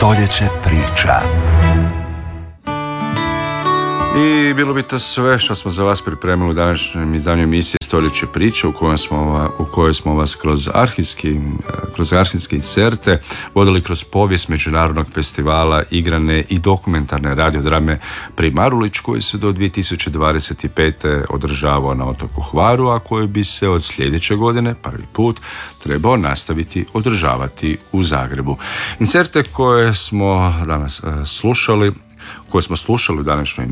Stoljeće priča. I bilo bi to sve što smo za vas pripremili u današnjem izdanju emisije Stoljeće priče u kojoj smo vas kroz arhivske inserte vodili kroz povijest Međunarodnog festivala igrane i dokumentarne radiodrame Primarulić koji se do 2025. održavao na otoku Hvaru, a koji bi se od sljedeće godine prvi put trebao nastaviti održavati u Zagrebu. Inserte koje smo slušali u današnjoj